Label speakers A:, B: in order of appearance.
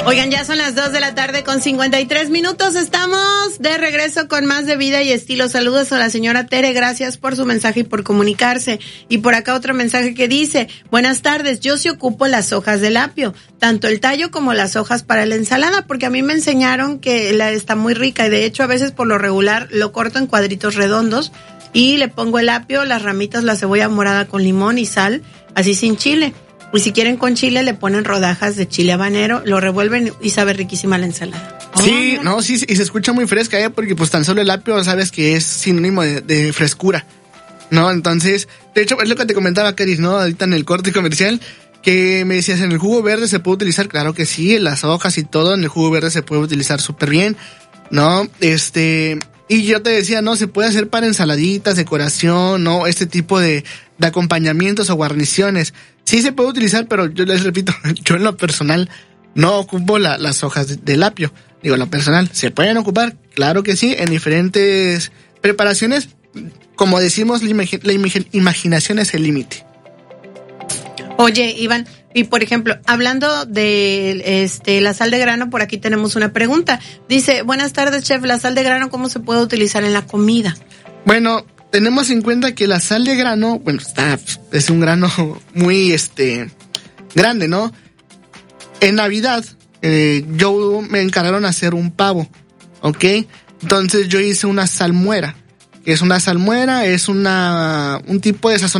A: Oigan, ya son las 2:53 p.m. Estamos de regreso con más de Vida y Estilo. Saludos a la señora Tere, gracias por su mensaje y por comunicarse. Y por acá otro mensaje que dice: buenas tardes, yo sí ocupo las hojas del apio, tanto el tallo como las hojas para la ensalada, porque a mí me enseñaron que está muy rica y de hecho a veces por lo regular lo corto en cuadritos redondos y le pongo el apio, las ramitas, la cebolla morada con limón y sal, así sin chile. Y si quieren con chile, le ponen rodajas de chile habanero, lo revuelven y sabe riquísima la ensalada.
B: Sí, no, sí, y se escucha muy fresca, porque pues tan solo el apio sabes que es sinónimo de frescura, ¿no? Entonces, de hecho, es lo que te comentaba, Caris, ¿no? Ahorita en el corte comercial, que me decías, ¿en el jugo verde se puede utilizar? Claro que sí, en las hojas y todo, en el jugo verde se puede utilizar súper bien, ¿no? Y yo te decía, no, se puede hacer para ensaladitas, decoración, ¿no? Este tipo de acompañamientos o guarniciones. Sí se puede utilizar, pero yo les repito, yo en lo personal no ocupo las hojas del apio. Digo, en lo personal, ¿se pueden ocupar? Claro que sí, en diferentes preparaciones. Como decimos, la imaginación es el límite.
A: Oye, Iván, y por ejemplo, hablando de la sal de grano, por aquí tenemos una pregunta. Dice: buenas tardes, chef, la sal de grano, ¿cómo se puede utilizar en la comida?
B: Bueno, tenemos en cuenta que la sal de grano, bueno, es un grano muy grande, ¿no? En Navidad, yo me encargaron hacer un pavo, ¿ok? Entonces yo hice una salmuera. Es una salmuera, es un tipo de sazonamiento